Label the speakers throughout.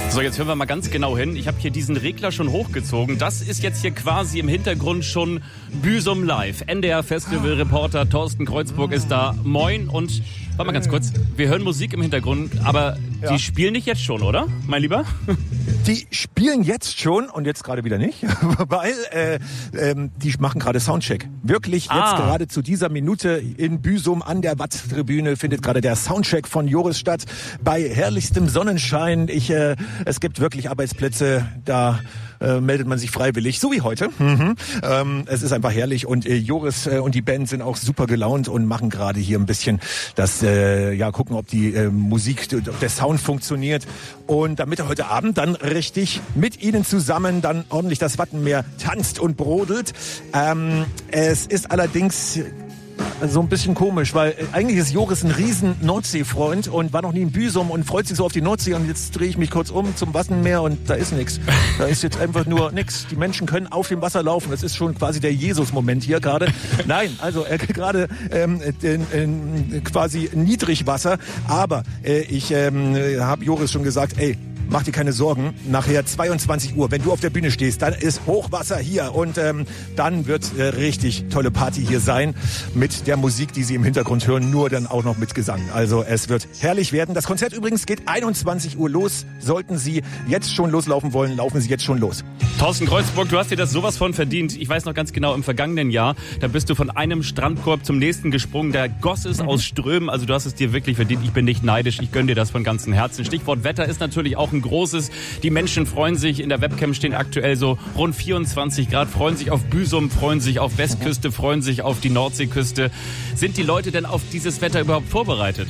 Speaker 1: So, jetzt hören wir mal ganz genau hin. Ich habe hier diesen Regler schon hochgezogen. Das ist jetzt hier quasi im Hintergrund schon Büsum Live. NDR-Festival-Reporter Thorsten Kreuzburg ist da. Moin und, warte mal ganz kurz, wir hören Musik im Hintergrund, aber die spielen nicht jetzt schon, oder, mein Lieber?
Speaker 2: Die spielen jetzt schon und jetzt gerade wieder nicht, weil die machen gerade Soundcheck. Wirklich jetzt gerade zu dieser Minute in Büsum an der Watt-Tribüne findet gerade der Soundcheck von Joris statt. Bei herrlichstem Sonnenschein. Es gibt wirklich Arbeitsplätze, da meldet man sich freiwillig, so wie heute. Es ist einfach herrlich und Joris und die Band sind auch super gelaunt und machen gerade hier ein bisschen das, gucken, ob die Musik, ob der Sound funktioniert. Und damit er heute Abend dann richtig mit ihnen zusammen dann ordentlich das Wattenmeer tanzt und brodelt. Es ist allerdings so ein bisschen komisch, weil eigentlich ist Joris ein riesen Nordsee-Freund und war noch nie in Büsum und freut sich so auf die Nordsee und jetzt drehe ich mich kurz um zum Wattenmeer und da ist nichts. Da ist jetzt einfach nur nichts. Die Menschen können auf dem Wasser laufen. Das ist schon quasi der Jesus-Moment hier gerade. Nein, also gerade quasi Niedrigwasser. Aber ich habe Joris schon gesagt, mach dir keine Sorgen, nachher 22 Uhr, wenn du auf der Bühne stehst, dann ist Hochwasser hier und dann wird richtig tolle Party hier sein mit der Musik, die Sie im Hintergrund hören, nur dann auch noch mit Gesang. Also es wird herrlich werden. Das Konzert übrigens geht 21 Uhr los. Sollten Sie jetzt schon loslaufen wollen, laufen Sie jetzt schon los.
Speaker 1: Thorsten Kreuzburg, du hast dir das sowas von verdient. Ich weiß noch ganz genau, im vergangenen Jahr, da bist du von einem Strandkorb zum nächsten gesprungen, da goss es aus Strömen. Also du hast es dir wirklich verdient. Ich bin nicht neidisch, ich gönne dir das von ganzem Herzen. Stichwort Wetter ist natürlich auch ein großes. Die Menschen freuen sich, in der Webcam stehen aktuell so rund 24 Grad, freuen sich auf Büsum, freuen sich auf Westküste, freuen sich auf die Nordseeküste. Sind die Leute denn auf dieses Wetter überhaupt vorbereitet?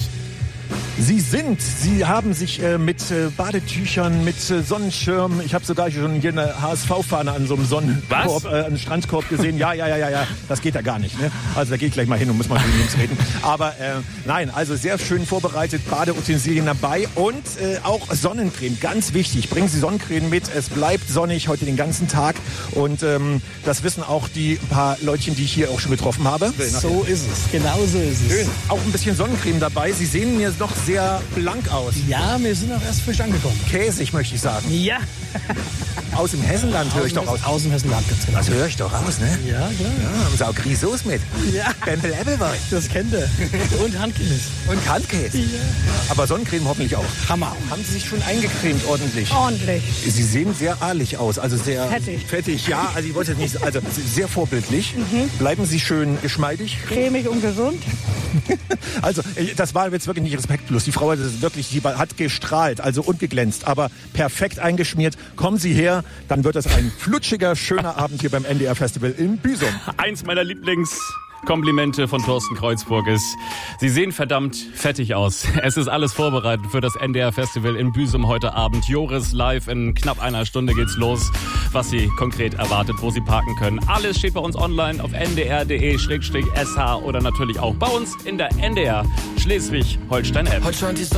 Speaker 2: Sie haben sich mit Badetüchern, mit Sonnenschirmen, ich habe sogar schon hier eine HSV-Fahne an so einem Sonnenkorb, einem Strandkorb gesehen. Ja, das geht ja gar nicht. Ne? Also da gehe ich gleich mal hin und muss mal mit links reden. Aber nein, also sehr schön vorbereitet, Badeutensilien dabei und auch Sonnencreme, ganz wichtig. Bringen Sie Sonnencreme mit, es bleibt sonnig heute den ganzen Tag und das wissen auch die paar Leutchen, die ich hier auch schon getroffen habe.
Speaker 3: So ist es, genau so ist es.
Speaker 2: Schön. Auch ein bisschen Sonnencreme dabei. Sie sehen mir noch sehr blank aus.
Speaker 3: Ja, wir sind auch erst frisch angekommen.
Speaker 2: Käsig, möchte ich sagen.
Speaker 3: Ja.
Speaker 2: Aus dem Hessenland höre ich doch aus.
Speaker 3: Aus dem Hessenland, ganz genau.
Speaker 2: Das höre ich doch raus, ne?
Speaker 3: Ja, klar.
Speaker 2: Ja, haben Sie auch Grisauce mit?
Speaker 3: Ja.
Speaker 2: Bempel Appleboy.
Speaker 3: Das kennt ihr. Und Handkäse.
Speaker 2: Und Handkäse.
Speaker 3: Ja.
Speaker 2: Aber Sonnencreme hoffentlich auch.
Speaker 3: Hammer.
Speaker 2: Haben Sie sich schon eingecremt ordentlich?
Speaker 4: Ordentlich.
Speaker 2: Sie sehen sehr aallig aus, also sehr fettig. Ja, also ich wollte jetzt nicht, also sehr vorbildlich. Bleiben Sie schön geschmeidig.
Speaker 4: Cremig und gesund.
Speaker 2: Also, das war jetzt wirklich nicht respektlos. Die Frau hat gestrahlt, also und geglänzt, aber perfekt eingeschmiert. Kommen Sie her, dann wird das ein flutschiger, schöner Abend hier beim NDR-Festival in Büsum.
Speaker 1: Eins meiner Lieblingskomplimente von Thorsten Kreuzburg ist, Sie sehen verdammt fettig aus. Es ist alles vorbereitet für das NDR-Festival in Büsum heute Abend. Joris live, in knapp einer Stunde geht's los. Was Sie konkret erwartet, wo Sie parken können. Alles steht bei uns online auf ndr.de/sh oder natürlich auch bei uns in der NDR Schleswig-Holstein-App.